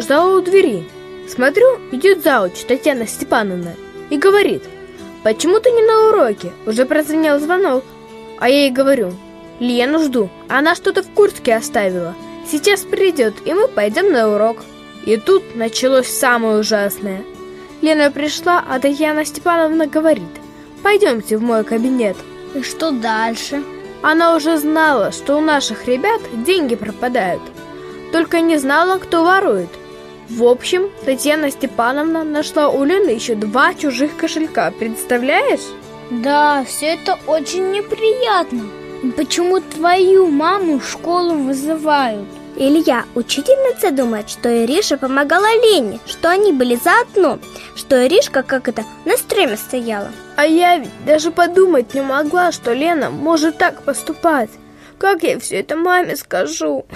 ждала у двери. Смотрю, идет зауч Татьяна Степановна и говорит: «Почему ты не на уроке? Уже прозвенел звонок». А я ей говорю: «Лену жду, она что-то в куртке оставила. Сейчас придет, и мы пойдем на урок». И тут началось самое ужасное. Лена пришла, а Татьяна Степановна говорит: «Пойдемте в мой кабинет». И что дальше? Она уже знала, что у наших ребят деньги пропадают, только не знала, кто ворует. В общем, Татьяна Степановна нашла у Лены еще 2 чужих кошелька, представляешь? Да, все это очень неприятно. И почему твою маму в школу вызывают? Илья, учительница думает, что Ириша помогала Лене, что они были заодно, что Иришка, на стреме стояла. А я ведь даже подумать не могла, что Лена может так поступать. Как я все это маме скажу?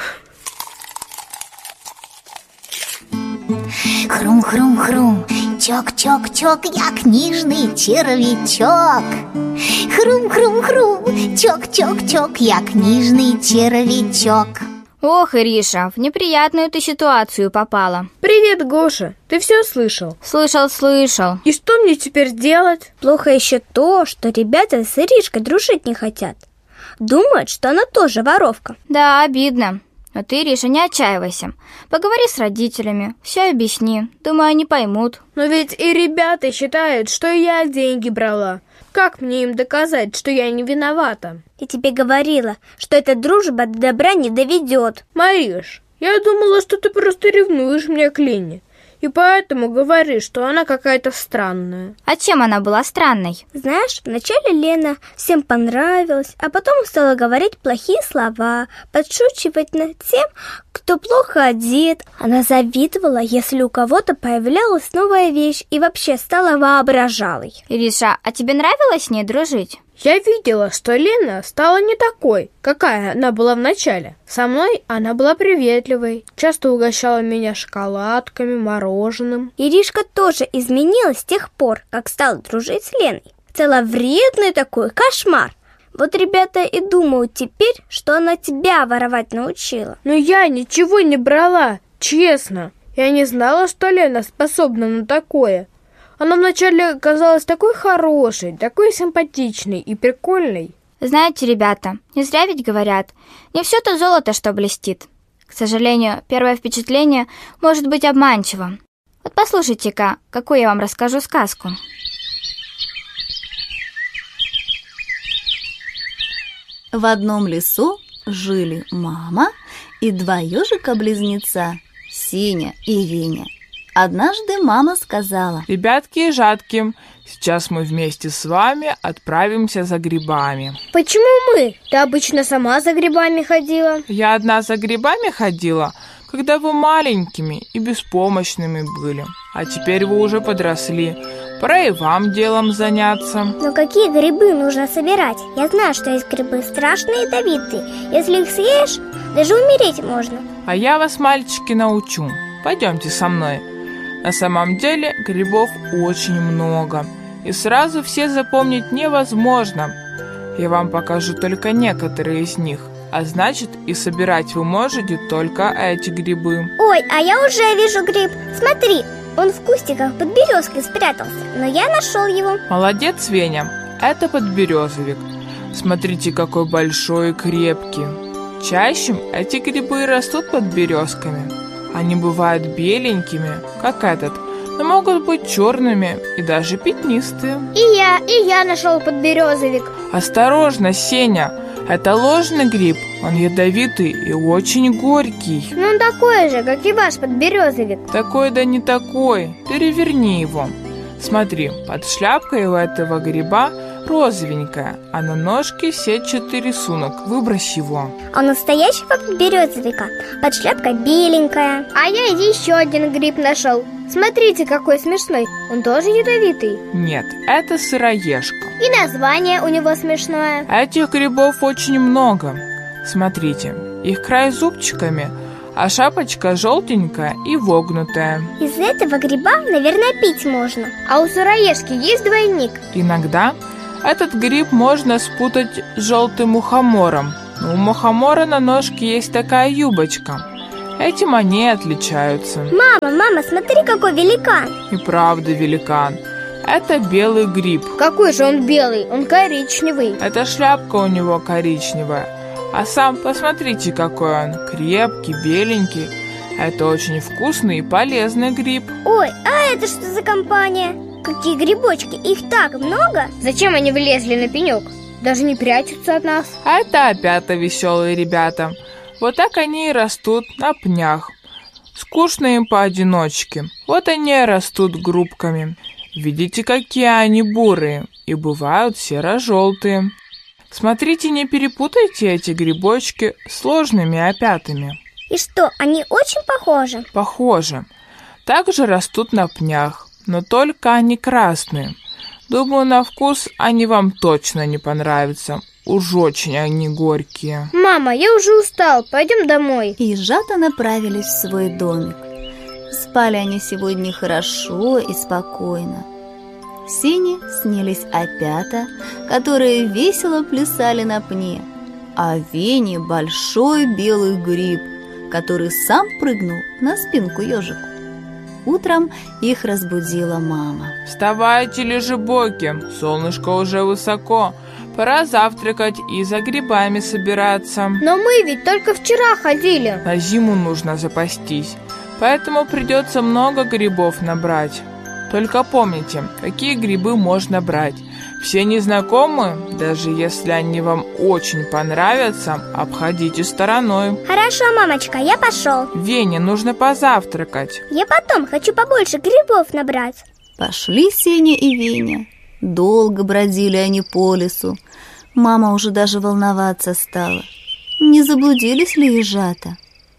Хрум-хрум-хрум, чок-чок-чок, я книжный червячок. Хрум-хрум-хрум, чок-чок-чок, я книжный червячок. Ох, Ириша, в неприятную ты ситуацию попала. Привет, Гоша, ты все слышал? Слышал. И что мне теперь делать? Плохо еще то, что ребята с Иришкой дружить не хотят. Думают, что она тоже воровка. Да, обидно. Но ты, Ириша, не отчаивайся. Поговори с родителями, все объясни. Думаю, они поймут. Но ведь и ребята считают, что я деньги брала. Как мне им доказать, что я не виновата? Я тебе говорила, что эта дружба до добра не доведет. Мариш, я думала, что ты просто ревнуешь меня к Лене, и поэтому говоришь, что она какая-то странная. А чем она была странной? Знаешь, вначале Лена всем понравилась, а потом стала говорить плохие слова, подшучивать над тем, кто плохо одет. Она завидовала, если у кого-то появлялась новая вещь, и вообще стала воображалой. Ириша, а тебе нравилось с ней дружить? Я видела, что Лена стала не такой, какая она была в начале. Со мной она была приветливой, часто угощала меня шоколадками, мороженым. Иришка тоже изменилась с тех пор, как стала дружить с Леной. Стала вредный такой, кошмар. Вот ребята и думают теперь, что она тебя воровать научила. Но я ничего не брала, честно. Я не знала, что Лена способна на такое. Она вначале казалась такой хорошей, такой симпатичной и прикольной. Знаете, ребята, не зря ведь говорят, не все то золото, что блестит. К сожалению, первое впечатление может быть обманчивым. Вот послушайте-ка, какую я вам расскажу сказку. В одном лесу жили мама и 2 ежика-близнеца, Сеня и Веня. Однажды мама сказала: «Ребятки и жатки, сейчас мы вместе с вами отправимся за грибами». Почему мы? Ты обычно сама за грибами ходила. Я одна за грибами ходила, когда вы маленькими и беспомощными были. А теперь вы уже подросли. Пора и вам делом заняться. Но какие грибы нужно собирать? Я знаю, что есть грибы страшные и ядовитые. Если их съешь, даже умереть можно. А я вас, мальчики, научу. Пойдемте со мной. На самом деле грибов очень много, и сразу все запомнить невозможно. Я вам покажу только некоторые из них, а значит, и собирать вы можете только эти грибы. Ой, а я уже вижу гриб. Смотри, он в кустиках под березкой спрятался, но я нашел его. Молодец, Веня, это подберезовик. Смотрите, какой большой и крепкий. Чаще эти грибы растут под березками. Они бывают беленькими, как этот, но могут быть черными и даже пятнистые. И я нашел подберезовик. Осторожно, Сеня, это ложный гриб, он ядовитый и очень горький. Ну он такой же, как и ваш подберезовик. Такой да не такой, переверни его. Смотри, под шляпкой у этого гриба розовенькая, а на ножке сетчатый рисунок. Выбрось его. А у настоящего подберезовика под шляпкой беленькая. А я еще один гриб нашел. Смотрите, какой смешной. Он тоже ядовитый. Нет, это сыроежка. И название у него смешное. Этих грибов очень много. Смотрите, их край зубчиками, а шапочка желтенькая и вогнутая. Из этого гриба, наверное, пить можно. А у сыроежки есть двойник? Иногда этот гриб можно спутать с желтым мухомором. Но у мухомора на ножке есть такая юбочка. Этим они и отличаются. Мама, смотри, какой великан. И правда великан. Это белый гриб. Какой же он белый? Он коричневый. Эта шляпка у него коричневая. А сам посмотрите, какой он. Крепкий, беленький. Это очень вкусный и полезный гриб. Ой, а это что за компания? Какие грибочки, их так много. Зачем они влезли на пенек? Даже не прячутся от нас. А это опята веселые ребята. Вот так они и растут на пнях. Скучно им поодиночке. Вот они и растут группками. Видите, какие они бурые. И бывают серо-желтые. Смотрите, не перепутайте эти грибочки с сложными опятами. И что, они очень похожи? Похоже. Также растут на пнях, но только они красные. Думаю, на вкус они вам точно не понравятся. Уж очень они горькие. Мама, я уже устал, пойдем домой. И ежата направились в свой домик. Спали они сегодня хорошо и спокойно. Сине снились опята, которые весело плясали на пне, а Вене большой белый гриб, который сам прыгнул на спинку ежику. Утром их разбудила мама. Вставайте, лежебоки, солнышко уже высоко. Пора завтракать и за грибами собираться. Но мы ведь только вчера ходили. На зиму нужно запастись, поэтому придется много грибов набрать. Только помните, какие грибы можно брать. Все незнакомые, даже если они вам очень понравятся, обходите стороной. Хорошо, мамочка, я пошел. Вене нужно позавтракать. Я потом хочу побольше грибов набрать. Пошли Сеня и Веня. Долго бродили они по лесу. Мама уже даже волноваться стала. Не заблудились ли ежата?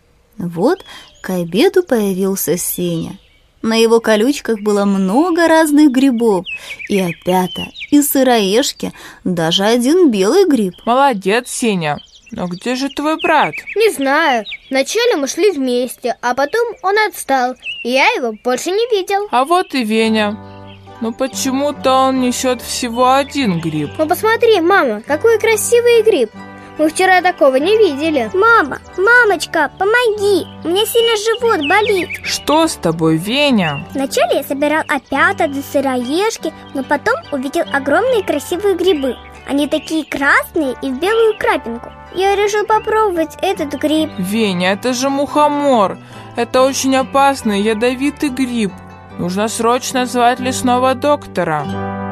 Вот к обеду появился Сеня. На его колючках было много разных грибов. И опята, и сыроежки, даже один белый гриб. Молодец, Сеня. Но где же твой брат? Не знаю. Вначале мы шли вместе, а потом он отстал, и я его больше не видел. А вот и Веня. Но почему-то он несет всего один гриб. Ну посмотри, мама, какой красивый гриб. Мы вчера такого не видели. Мамочка, помоги, у меня сильно живот болит. Что с тобой, Веня? Вначале я собирал опята да сыроежки, но потом увидел огромные красивые грибы. Они такие красные и в белую крапинку. Я решил попробовать этот гриб. Веня, это же мухомор. Это очень опасный, ядовитый гриб. Нужно срочно звать лесного доктора.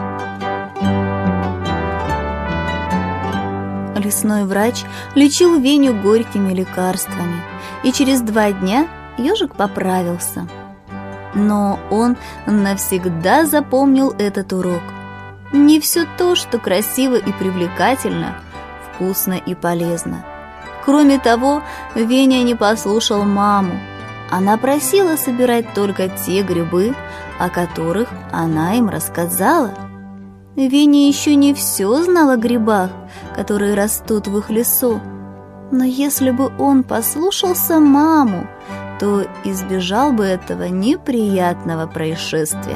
Лесной врач лечил Веню горькими лекарствами, и через 2 дня ежик поправился. Но он навсегда запомнил этот урок. Не все то, что красиво и привлекательно, вкусно и полезно. Кроме того, Веня не послушал маму. Она просила собирать только те грибы, о которых она им рассказала. Веня еще не все знал о грибах, которые растут в их лесу. Но если бы он послушался маму, то избежал бы этого неприятного происшествия.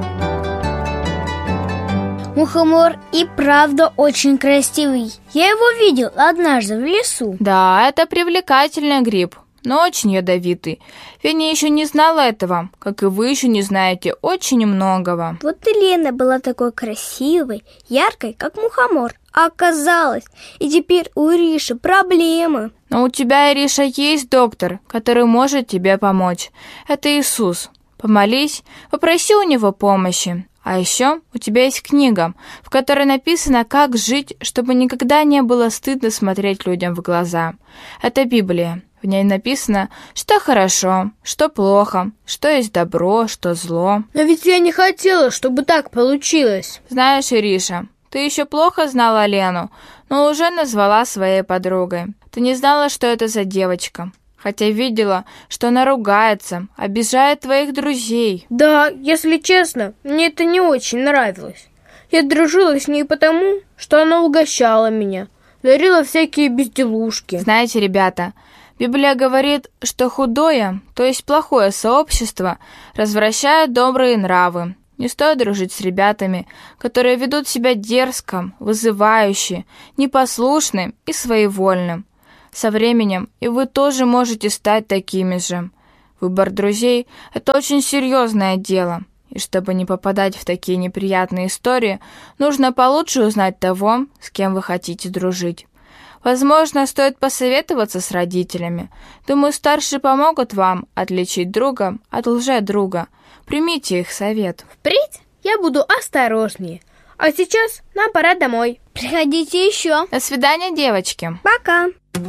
Мухомор и правда очень красивый. Я его видел однажды в лесу. Да, это привлекательный гриб, но очень ядовитый. Веня еще не знала этого, как и вы еще не знаете очень многого. Вот и Лена была такой красивой, яркой, как мухомор. А оказалось, и теперь у Ириши проблемы. Но у тебя, Ириша, есть доктор, который может тебе помочь. Это Иисус. Помолись, попроси у него помощи. А еще у тебя есть книга, в которой написано, как жить, чтобы никогда не было стыдно смотреть людям в глаза. Это Библия. В ней написано, что хорошо, что плохо, что есть добро, что зло. Но ведь я не хотела, чтобы так получилось. Знаешь, Ириша, ты еще плохо знала Лену, но уже назвала своей подругой. Ты не знала, что это за девочка, хотя видела, что она ругается, обижает твоих друзей. Да, если честно, мне это не очень нравилось. Я дружила с ней потому, что она угощала меня, дарила всякие безделушки. Знаете, ребята, Библия говорит, что худое, то есть плохое сообщество, развращает добрые нравы. Не стоит дружить с ребятами, которые ведут себя дерзко, вызывающе, непослушным и своевольным. Со временем и вы тоже можете стать такими же. Выбор друзей – это очень серьезное дело. И чтобы не попадать в такие неприятные истории, нужно получше узнать того, с кем вы хотите дружить. Возможно, стоит посоветоваться с родителями. Думаю, старшие помогут вам отличить друга от лжедруга. Примите их совет. Впредь я буду осторожнее. А сейчас нам пора домой. Приходите еще. До свидания, девочки. Пока.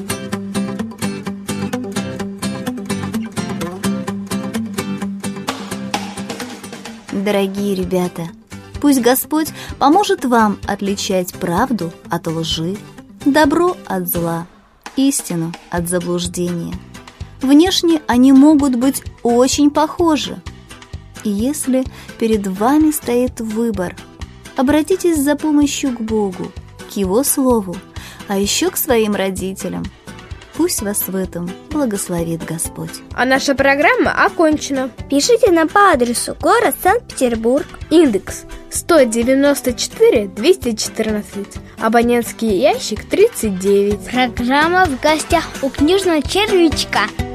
Дорогие ребята, пусть Господь поможет вам отличать правду от лжи, добро от зла, истину от заблуждения. Внешне они могут быть очень похожи. И если перед вами стоит выбор, обратитесь за помощью к Богу, к Его Слову, а еще к своим родителям. Пусть вас в этом благословит Господь. А наша программа окончена. Пишите нам по адресу город Санкт-Петербург. Индекс 194-214. Абонентский ящик 39. Программа «В гостях у книжного червячка».